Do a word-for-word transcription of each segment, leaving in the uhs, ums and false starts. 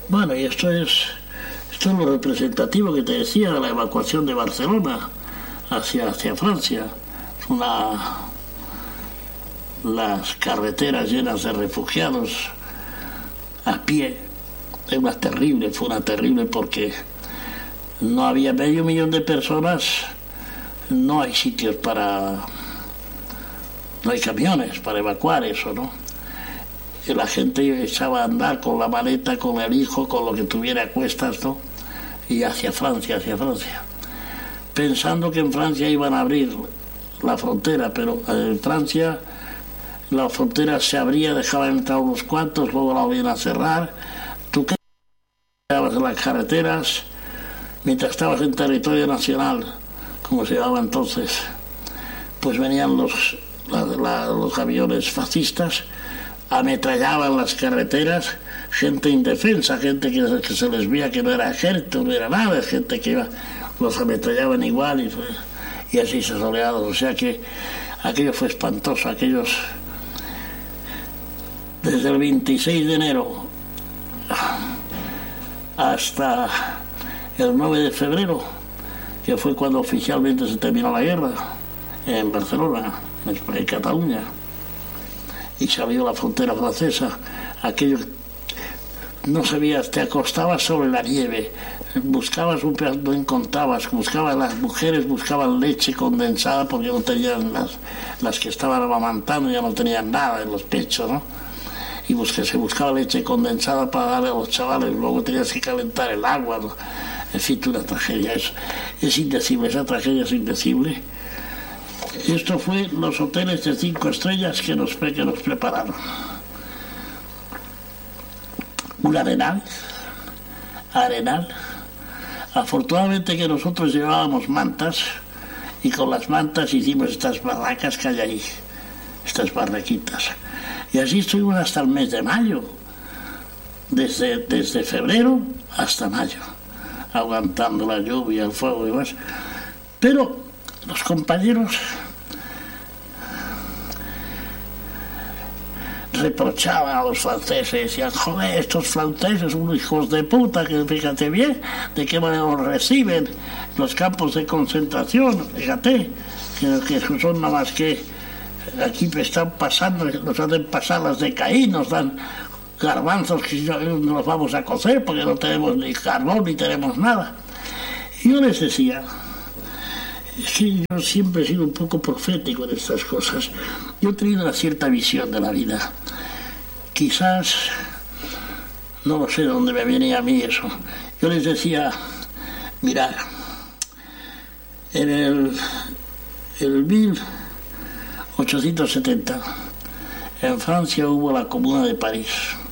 Bueno, y esto es, esto es lo representativo que te decía de la evacuación de Barcelona hacia, hacia Francia. Una, las carreteras llenas de refugiados a pie. Es una terrible, fue una terrible porque no había medio millón de personas, no hay sitios para, no hay camiones para evacuar eso, ¿no? Y la gente echaba a andar con la maleta, con el hijo, con lo que tuviera a cuestas, ¿no? Y hacia Francia, hacia Francia. Pensando que en Francia iban a abrir la frontera, pero en Francia la frontera se abría, dejaban entrar unos cuantos, luego la volvían a cerrar. Tú quedabas en las carreteras, mientras estabas en territorio nacional, como se llamaba entonces, pues venían los, la, la, los aviones fascistas, ametrallaban las carreteras, gente indefensa, gente que, que se les veía que no era ejército, no era nada, gente que iba, los ametrallaban igual y, y así se soleados. O sea que aquello fue espantoso, aquellos desde el veintiséis de enero hasta el nueve de febrero, que fue cuando oficialmente se terminó la guerra en Barcelona, en Cataluña, y se abrió la frontera francesa. Aquello no sabías, te acostabas sobre la nieve, buscabas un pedazo, no encontrabas, buscabas, las mujeres buscaban leche condensada porque no tenían, las, las que estaban amamantando ya no tenían nada en los pechos, ¿no? Y busque, se buscaba leche condensada para darle a los chavales, luego tenías que calentar el agua, ¿no? En fin, una tragedia, es, es indecible, esa tragedia es indecible. Esto fue los hoteles de cinco estrellas que nos, que nos prepararon. Un arenal, arenal. Afortunadamente que nosotros llevábamos mantas y con las mantas hicimos estas barracas que hay ahí, estas barraquitas. Y así estuvimos hasta el mes de mayo, desde, desde febrero hasta mayo, aguantando la lluvia, el fuego y demás. Pero los compañeros reprochaban a los franceses, decían, joder, estos franceses son unos hijos de puta, que fíjate bien de qué manera nos reciben los campos de concentración, fíjate, que, que son nada más que aquí están pasando, nos hacen pasar las de Caín, nos dan garbanzos que no los vamos a cocer porque no tenemos ni carbón ni tenemos nada. Y yo les decía, es que yo siempre he sido un poco profético en estas cosas. Yo he tenido una cierta visión de la vida. Quizás, no lo sé de dónde me venía a mí eso. Yo les decía, mirad, en el, el mil ochocientos setenta, en Francia hubo la Comuna de París.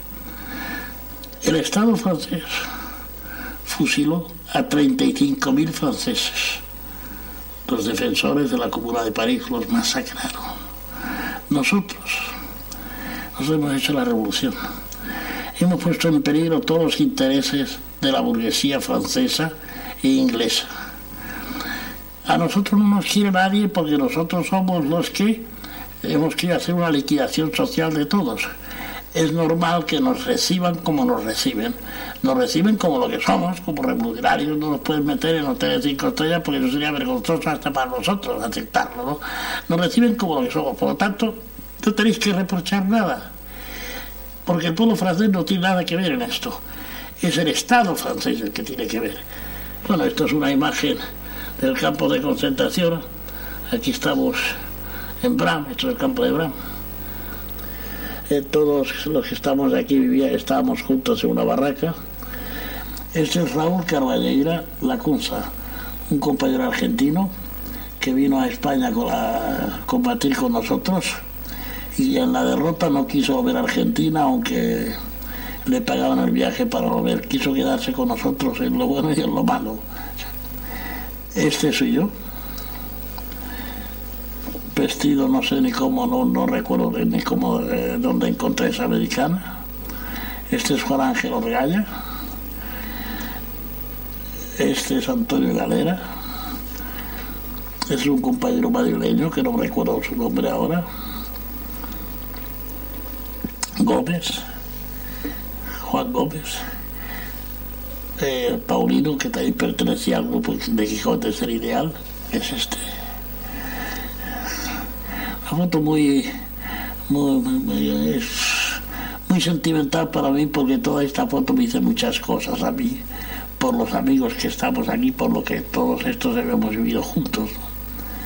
El Estado francés fusiló a treinta y cinco mil franceses. Los defensores de la Comuna de París los masacraron. Nosotros, nosotros hemos hecho la revolución. Hemos puesto en peligro todos los intereses de la burguesía francesa e inglesa. A nosotros no nos quiere nadie porque nosotros somos los que hemos querido hacer una liquidación social de todos. Es normal que nos reciban como nos reciben. Nos reciben como lo que somos, como revolucionarios. No nos pueden meter en hoteles de cinco estrellas porque eso sería vergonzoso hasta para nosotros aceptarlo, ¿no? Nos reciben como lo que somos. Por lo tanto, no tenéis que reprochar nada. Porque el pueblo francés no tiene nada que ver en esto. Es el Estado francés el que tiene que ver. Bueno, esto es una imagen del campo de concentración. Aquí estamos en Bram, esto es el campo de Bram. Eh, todos los que estamos aquí vivía, estábamos juntos en una barraca. Este es Raúl Carballeira Lacunza, un compañero argentino que vino a España con la, a combatir con nosotros y en la derrota no quiso volver a Argentina, aunque le pagaban el viaje para volver, quiso quedarse con nosotros en lo bueno y en lo malo. Este soy yo, vestido no sé ni cómo, no, no recuerdo ni cómo, eh, dónde encontré esa americana. Este es Juan Ángel Orgalla, este es Antonio Galera, es un compañero madrileño que no recuerdo su nombre ahora, Gómez, Juan Gómez, eh, Paulino, que también pertenecía al grupo de Quijotes, el ideal, es este. Una foto muy, muy, muy, es muy sentimental para mí, porque toda esta foto me dice muchas cosas a mí, por los amigos que estamos aquí, por lo que todos estos hemos vivido juntos, ¿no?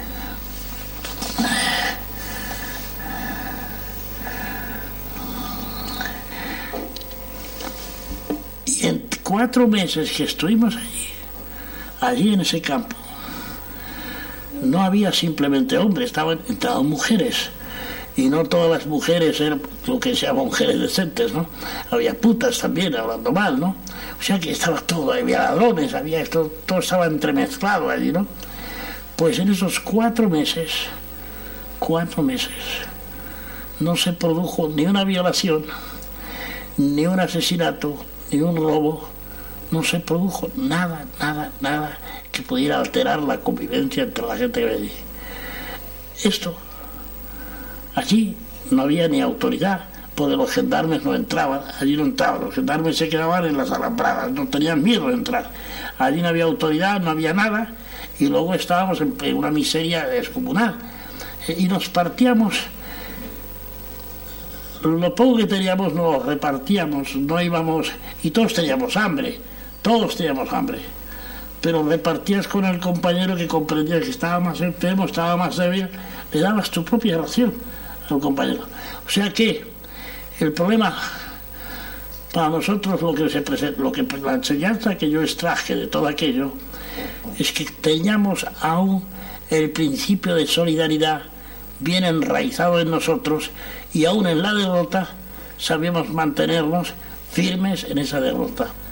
Y en cuatro meses que estuvimos allí, allí en ese campo, no había simplemente hombres, estaban entradas mujeres. Y no todas las mujeres eran lo que se llama mujeres decentes, ¿no? Había putas también, hablando mal, ¿no? O sea que estaba todo, había ladrones, había esto, todo estaba entremezclado allí, ¿no? Pues en esos cuatro meses, cuatro meses, no se produjo ni una violación, ni un asesinato, ni un robo, no se produjo nada, nada, nada que pudiera alterar la convivencia entre la gente que ve allí. Esto, allí no había ni autoridad, porque los gendarmes no entraban, allí no entraban, los gendarmes se quedaban en las alambradas, no tenían miedo de entrar. Allí no había autoridad, no había nada, y luego estábamos en una miseria descomunal. Y nos partíamos, lo poco que teníamos nos repartíamos, no íbamos, y todos teníamos hambre, todos teníamos hambre. Pero repartías con el compañero que comprendía que estaba más enfermo, estaba más débil, le dabas tu propia ración al compañero. O sea que el problema para nosotros, lo que se presenta, lo que la enseñanza que yo extraje de todo aquello, es que teníamos aún el principio de solidaridad bien enraizado en nosotros, y aún en la derrota sabíamos mantenernos firmes en esa derrota.